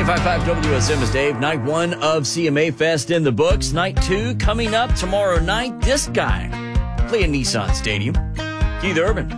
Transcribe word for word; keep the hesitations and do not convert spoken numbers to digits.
ninety-five point five W S M is Dave. Night one of C M A Fest in the books. Night two coming up tomorrow night. This guy playing Nissan Stadium. Keith Urban.